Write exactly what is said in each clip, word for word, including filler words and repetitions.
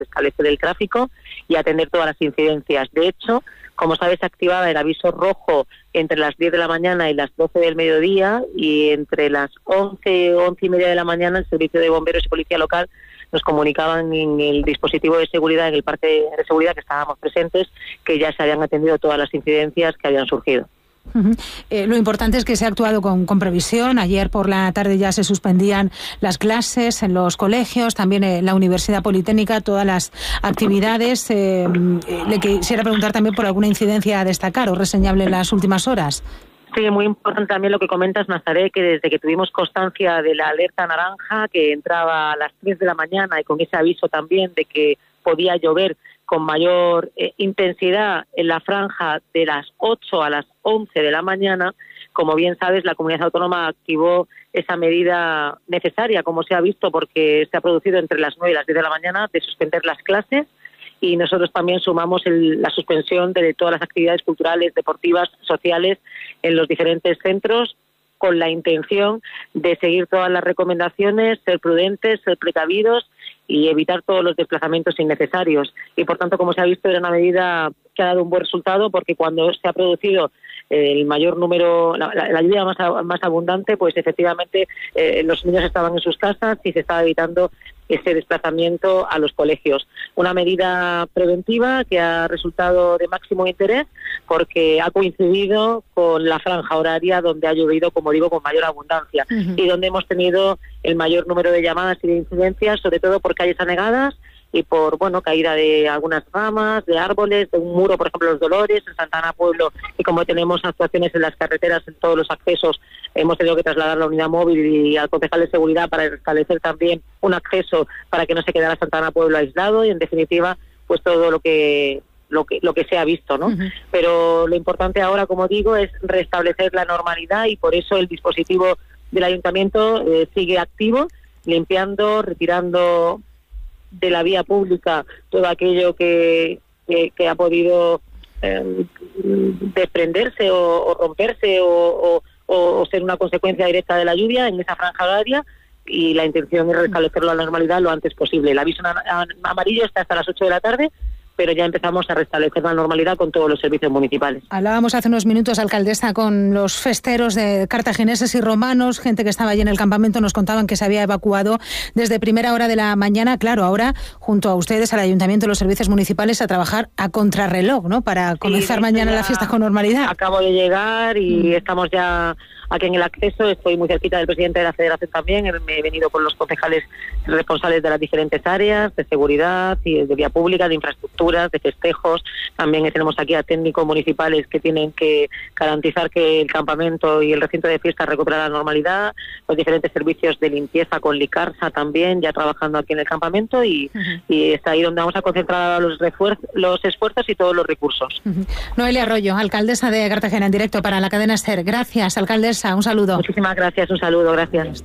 restablecer el tráfico y atender todas las incidencias. De hecho, como sabes, se activaba el aviso rojo entre las diez de la mañana y las doce del mediodía, y entre las once, once y media de la mañana el Servicio de Bomberos y Policía Local nos comunicaban en el dispositivo de seguridad, en el parque de seguridad que estábamos presentes, que ya se habían atendido todas las incidencias que habían surgido. Uh-huh. Eh, lo importante es que se ha actuado con, con previsión. Ayer por la tarde ya se suspendían las clases en los colegios, también en la Universidad Politécnica, todas las actividades. Eh, eh, le quisiera preguntar también por alguna incidencia a destacar o reseñable en las últimas horas. Sí, muy importante también lo que comentas, Nazaré, que desde que tuvimos constancia de la alerta naranja, que entraba a las tres de la mañana y con ese aviso también de que podía llover con mayor eh, intensidad en la franja de las ocho a las once de la mañana, como bien sabes, la comunidad autónoma activó esa medida necesaria, como se ha visto, porque se ha producido entre las nueve y las diez de la mañana, de suspender las clases, y nosotros también sumamos el, la suspensión de todas las actividades culturales, deportivas, sociales en los diferentes centros, con la intención de seguir todas las recomendaciones, ser prudentes, ser precavidos y evitar todos los desplazamientos innecesarios. Y por tanto, como se ha visto, era una medida que ha dado un buen resultado, porque cuando se ha producido el mayor número, la, la, la lluvia más, más abundante, pues efectivamente eh, los niños estaban en sus casas y se estaba evitando ese desplazamiento a los colegios. Una medida preventiva que ha resultado de máximo interés, porque ha coincidido con la franja horaria donde ha llovido, como digo, con mayor abundancia, uh-huh. y donde hemos tenido el mayor número de llamadas y de incidencias, sobre todo por calles anegadas y por, bueno, caída de algunas ramas, de árboles, de un muro, por ejemplo, Los Dolores, en Santa Ana Pueblo, y como tenemos actuaciones en las carreteras, en todos los accesos, hemos tenido que trasladar la unidad móvil y al concejal de seguridad para restablecer también un acceso para que no se quedara Santa Ana Pueblo aislado, y en definitiva, pues todo lo que lo que lo que se ha visto, ¿no? Uh-huh. Pero lo importante ahora, como digo, es restablecer la normalidad, y por eso el dispositivo del ayuntamiento eh, sigue activo, limpiando, retirando de la vía pública todo aquello que, que, que ha podido eh, desprenderse o, o romperse o, o, o ser una consecuencia directa de la lluvia en esa franja horaria, y la intención es restablecerlo a la normalidad lo antes posible. El aviso amarillo está hasta las ocho de la tarde, pero ya empezamos a restablecer la normalidad con todos los servicios municipales. Hablábamos hace unos minutos, alcaldesa, con los festeros de cartagineses y romanos, gente que estaba allí en el campamento, nos contaban que se había evacuado desde primera hora de la mañana. Claro, ahora, junto a ustedes, al Ayuntamiento y los servicios municipales, a trabajar a contrarreloj, ¿no?, para comenzar sí, mañana la fiesta con normalidad. Acabo de llegar y mm. estamos ya aquí en el acceso, estoy muy cerquita del presidente de la Federación también, me he venido con los concejales responsables de las diferentes áreas, de seguridad, y de vía pública, de infraestructuras, de festejos. También tenemos aquí a técnicos municipales que tienen que garantizar que el campamento y el recinto de fiesta recuperen la normalidad, los diferentes servicios de limpieza con Licarsa también, ya trabajando aquí en el campamento, y, uh-huh. y está ahí donde vamos a concentrar los, refuer- los esfuerzos y todos los recursos. Uh-huh. Noelia Arroyo, alcaldesa de Cartagena, en directo para la cadena SER. Gracias, alcaldesa. Un saludo. Muchísimas gracias, un saludo, gracias.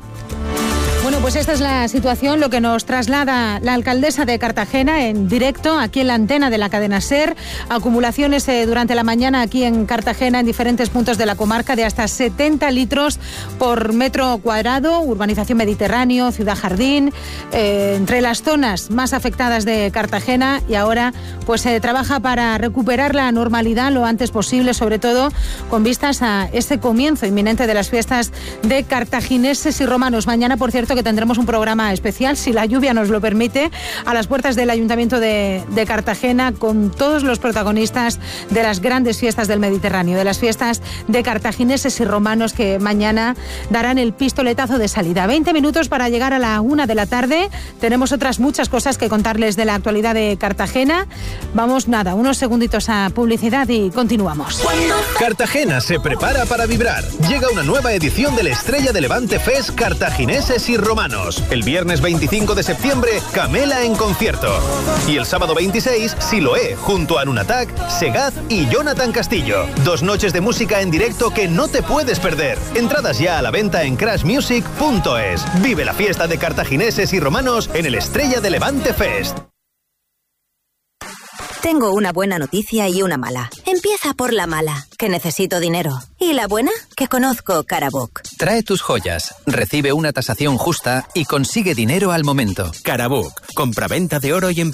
Bueno, pues esta es la situación, lo que nos traslada la alcaldesa de Cartagena en directo, aquí en la antena de la cadena SER. Acumulaciones eh, durante la mañana aquí en Cartagena, en diferentes puntos de la comarca, de hasta setenta litros por metro cuadrado, urbanización Mediterráneo, Ciudad Jardín, eh, entre las zonas más afectadas de Cartagena, y ahora pues se trabaja para recuperar la normalidad lo antes posible, sobre todo con vistas a ese comienzo inminente de las fiestas de cartagineses y romanos. Mañana, por cierto, que tendremos un programa especial, si la lluvia nos lo permite, a las puertas del Ayuntamiento de, de Cartagena, con todos los protagonistas de las grandes fiestas del Mediterráneo, de las fiestas de cartagineses y romanos, que mañana darán el pistoletazo de salida. veinte minutos para llegar a la una de la tarde. Tenemos otras muchas cosas que contarles de la actualidad de Cartagena. Vamos, nada, unos segunditos a publicidad y continuamos. Cartagena se prepara para vibrar. Llega una nueva edición del Estrella de Levante Fest Cartagineses y Romanos. El viernes veinticinco de septiembre, Camela en concierto. Y el sábado veintiséis, Siloé, junto a Nunatak, Segaz y Jonathan Castillo. Dos noches de música en directo que no te puedes perder. Entradas ya a la venta en crash music punto es. Vive la fiesta de cartagineses y romanos en el Estrella de Levante Fest. Tengo una buena noticia y una mala. En Empieza por la mala, que necesito dinero. Y la buena, que conozco Carabook. Trae tus joyas, recibe una tasación justa y consigue dinero al momento. Carabook, compraventa de oro y en